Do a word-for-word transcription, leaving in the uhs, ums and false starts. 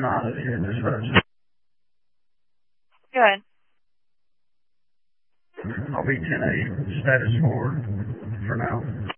commodity in this budget. Good. I'll be ten eight status board for now.